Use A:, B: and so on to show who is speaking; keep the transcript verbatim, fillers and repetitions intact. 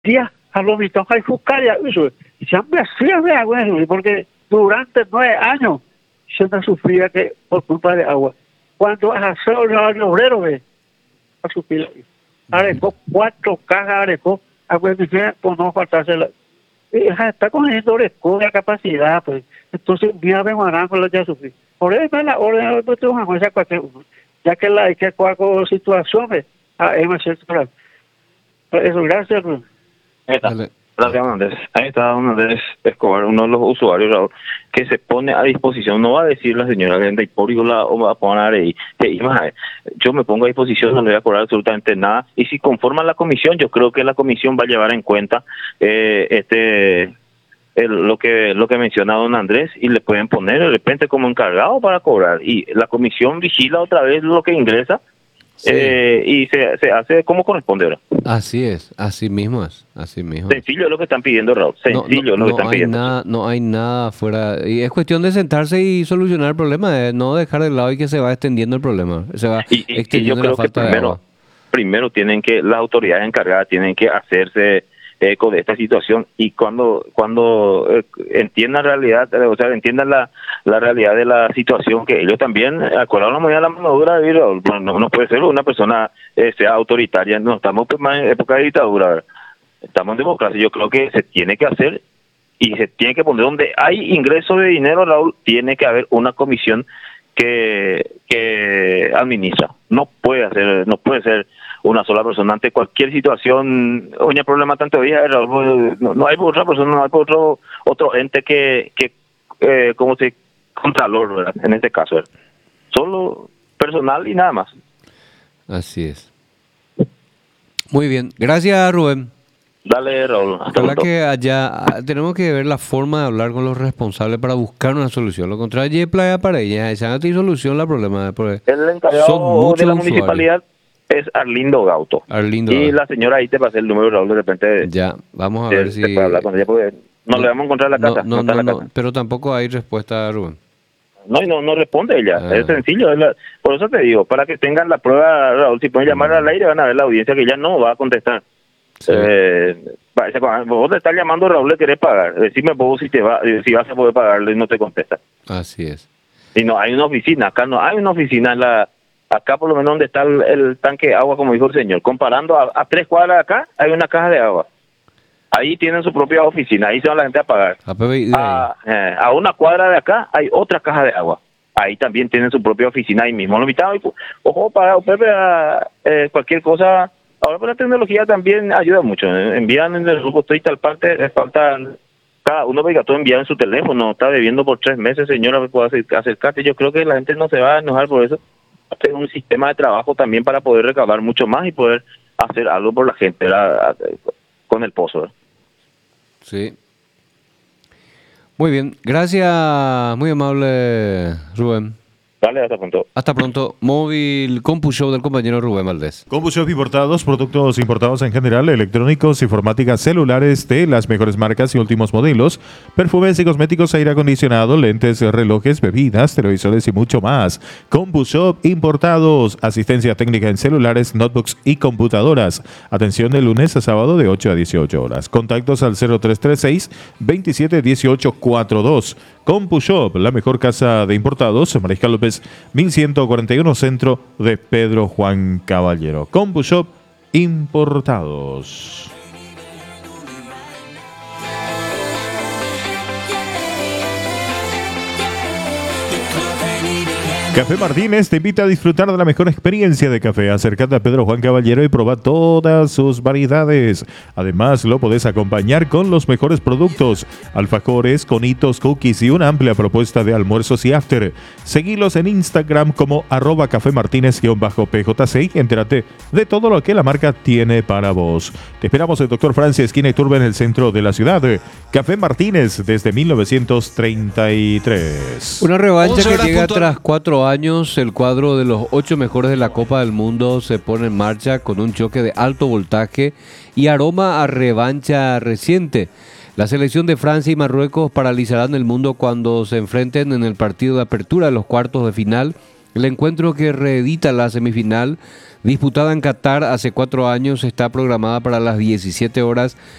A: día a lo visto hay Fucaria, eso, y siempre hacía de agua, porque durante nueve años siempre sufría que por culpa de agua. Cuando hace el obrero, ve, a su pila, arecó cuatro cajas, arecó, agua de por no faltarse la. Y está cogiendo orecó de capacidad, pues. Entonces, mira, me van con la ya sufrí. Por eso es la orden de tu mamá, ya que la hay que cualquier situación, ve, a Emma Central. Eso, gracias, pues.
B: Ahí está. Gracias, Andrés. Ahí está don Andrés Escobar, uno de los usuarios, Raúl, que se pone a disposición. No va a decir la señora de Hipórico la o va a poner ahí. Hey, yo me pongo a disposición, no le voy a cobrar absolutamente nada. Y si conforman la comisión, yo creo que la comisión va a llevar en cuenta eh, este el, lo que lo que menciona don Andrés y le pueden poner de repente como encargado para cobrar. Y la comisión vigila otra vez lo que ingresa. Sí. Eh, y se, se hace como corresponde ahora.
C: Así es, así mismo es, así mismo.
B: Sencillo es lo que están pidiendo, Raúl. Sencillo
C: no, no,
B: es lo que
C: no
B: están pidiendo.
C: Nada, no hay nada fuera. Y es cuestión de sentarse y solucionar el problema, de no dejar de lado y que se va extendiendo el problema. Se va
B: y, y,
C: extendiendo
B: y yo creo
C: la falta
B: que primero,
C: de agua.
B: Primero tienen que, las autoridades encargadas tienen que hacerse eco de esta situación y cuando cuando eh, entiendan la realidad, o sea, entiendan la, la realidad de la situación, que ellos también, acordaron la moneda de la mano dura, no, no, no puede ser una persona eh, sea autoritaria, no estamos en época de dictadura, ¿verdad? Estamos en democracia, yo creo que se tiene que hacer y se tiene que poner donde hay ingreso de dinero, Raúl, tiene que haber una comisión que que administra, no puede hacer, no puede ser una sola persona ante cualquier situación, oye, problema tanto día, no, no hay otra persona, no hay otro otro ente que, que eh, como se contralor, ¿verdad? En este caso, ¿verdad? Solo personal y nada más.
C: Así es. Muy bien, gracias, Rubén.
B: Dale, Raúl. Hasta
C: Ojalá que allá tenemos que ver la forma de hablar con los responsables para buscar una solución. Lo contrario, ya playa para ella, esa no tiene solución la problema.
B: El encargado de la municipalidad es Arlindo Gauto.
C: Arlindo,
B: y la señora ahí te pasé el número, Raúl, de repente.
C: Ya, vamos a
B: te,
C: ver
B: te
C: si.
B: Hablar con ella porque no, no le vamos a encontrar la casa.
C: No, no,
B: no,
C: no,
B: la
C: no
B: casa.
C: Pero tampoco hay respuesta, Rubén.
B: No, no, no responde ella.
C: Ah.
B: Es sencillo. Es la, por eso te digo, para que tengan la prueba, Raúl, si pueden llamar al aire, van a ver la audiencia que ella no va a contestar. Sí. Eh, vos te estás llamando, Raúl, le querés pagar. Decime vos si te va, si vas a poder pagarle y no te contesta.
C: Así es.
B: Y no, hay una oficina. Acá no hay una oficina en la. Acá por lo menos donde está el, el tanque de agua, como dijo el señor, comparando a, a tres cuadras de acá, hay una caja de agua. Ahí tienen su propia oficina, ahí se va la gente a pagar.
C: A,
B: a, eh, a una cuadra de acá hay otra caja de agua. Ahí también tienen su propia oficina, ahí mismo. Lo invitamos, y, ojo, para Pepe, eh, cualquier cosa. Ahora por la tecnología también ayuda mucho. Eh. Envían en el grupo, estoy tal parte, les faltan. Cada uno obligato enviar en su teléfono, está debiendo por tres meses, señora, puede acercarte. Yo creo que la gente no se va a enojar por eso. Hacer un sistema de trabajo también para poder recaudar mucho más y poder hacer algo por la gente, ¿verdad? Con el pozo, ¿verdad?
C: Sí. Muy bien, gracias, muy amable, Rubén.
B: Dale, hasta pronto.
C: Hasta pronto. Móvil CompuShow del compañero Rubén Valdés.
D: CompuShow importados, productos importados en general, electrónicos, informática, celulares de las mejores marcas y últimos modelos, perfumes y cosméticos, aire acondicionado, lentes, relojes, bebidas, televisores y mucho más. CompuShow importados, asistencia técnica en celulares, notebooks y computadoras. Atención de lunes a sábado de ocho a dieciocho horas. Contactos al cero tres tres seis, veintisiete dieciocho cuarenta y dos. CompuShop, la mejor casa de importados, Mariscal López, mil ciento cuarenta y uno, centro de Pedro Juan Caballero. CompuShop, importados. Café Martínez te invita a disfrutar de la mejor experiencia de café. Acércate a Pedro Juan Caballero y proba todas sus variedades. Además, lo podés acompañar con los mejores productos: alfajores, conitos, cookies y una amplia propuesta de almuerzos y after. Seguilos en Instagram como arroba Café Martínez-P J C y entérate de todo lo que la marca tiene para vos. Te esperamos en Doctor Francia, esquina y Turba, en el centro de la ciudad. Café Martínez desde mil novecientos treinta y tres.
C: Una revancha que llega tras cuatro años. El cuadro de los ocho mejores de la Copa del Mundo se pone en marcha con un choque de alto voltaje y aroma a revancha reciente. La selección de Francia y Marruecos paralizarán el mundo cuando se enfrenten en el partido de apertura de los cuartos de final. El encuentro que reedita la semifinal Disputada en Qatar hace cuatro años, está programada para las diecisiete horas